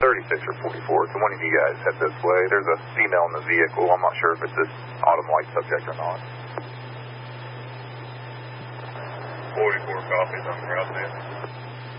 36 or 44. Can one of you guys head this way? There's a female in the vehicle. I'm not sure if it's this Autumn White subject or not. 44 copies on the route there.